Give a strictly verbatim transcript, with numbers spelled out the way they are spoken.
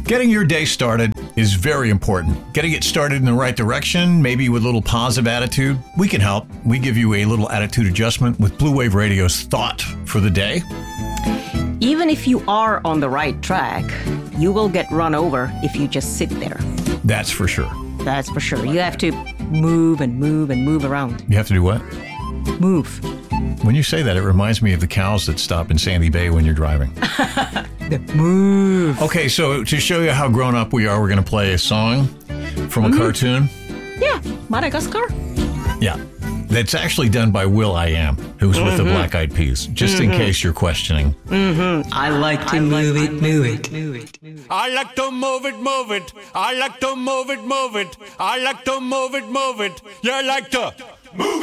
Getting your day started is very important. Getting it started in the right direction, maybe with a little positive attitude, we can help. We give you a little attitude adjustment with Blue Wave Radio's thought for the day. Even if you are on the right track, you will get run over if you just sit there. That's for sure. That's for sure. You have to move and move and move around. You have to do what? Move. When you say that, it reminds me of the cows that stop in Sandy Bay when you're driving. The move. Okay, so to show you how grown up we are, we're going to play a song from a mm-hmm. cartoon. Yeah, Madagascar. Yeah. That's actually done by Will.i.am, who's mm-hmm. with the Black Eyed Peas, just mm-hmm. in case you're questioning. Mm-hmm. I like to I move, like it, move it, move it, move it. I like to move it, move it. I like to move it, move it. I like to move it, move it. You like to move it.